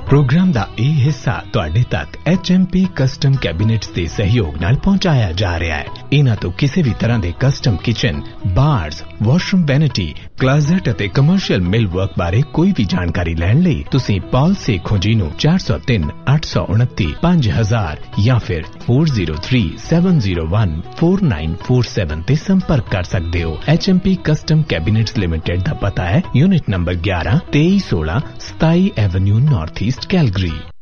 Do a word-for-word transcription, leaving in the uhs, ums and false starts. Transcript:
Programme दा ਇਹ ਹਿੱਸਾ ਤੁਹਾਡੇ ਤੱਕ H M P ਕਸਟਮ ਕੈਬਿਨੇਟਸ ਦੇ ਸਹਿਯੋਗ ਨਾਲ ਪਹੁੰਚਾਇਆ ਜਾ ਰਿਹਾ ਹੈ। ਇਹਨਾਂ ਤੋਂ ਕਿਸੇ ਵੀ ਤਰ੍ਹਾਂ ਦੇ ਕਸਟਮ ਕਿਚਨ, ਬਾਰਸ, ਵਾਸ਼ਰੂਮ ਵੈਨਿਟੀ, ਕਲੋਜ਼ਟ ਅਤੇ ਕਮਰਸ਼ੀਅਲ ਮਿਲ ਵਰਕ ਬਾਰੇ ਕੋਈ ਵੀ ਜਾਣਕਾਰੀ ਲੈਣ ਲਈ ਤੁਸੀਂ ਪੌਲ ਸੇਖੋਂ ਜੀ ਨੂੰ ਚਾਰ ਸੌ ਤਿੰਨ ਅੱਠ ਸੌ ਉਨੱਤੀ ਪੰਜ ਹਜ਼ਾਰ ਜਾਂ ਫਿਰ ਚਾਰ ਜ਼ੀਰੋ ਤਿੰਨ ਸੱਤ ਜ਼ੀਰੋ ਇੱਕ ਚਾਰ ਨੌ ਚਾਰ ਸੱਤ ਤੇ ਸੰਪਰਕ ਕਰ ਸਕਦੇ ਹੋ। H M P custom ਕੈਬਿਨੇਟਸ limited ਦਾ ਪਤਾ ਹੈ ਯੂਨਿਟ ਨੰਬਰ ਗਿਆਰਾਂ ਤੇਈ ਸੋਲਾਂ ਸਤਾਈ ਐਵਨਿਊ ਨਾਰਥ ਈਸਟ ਕੈਲਗਰੀ।